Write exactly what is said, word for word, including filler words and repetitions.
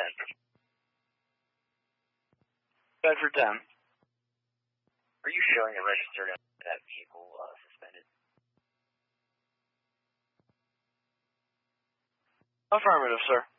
ten. Bedford ten. Are you showing a registered that vehicle uh, suspended? Affirmative, sir.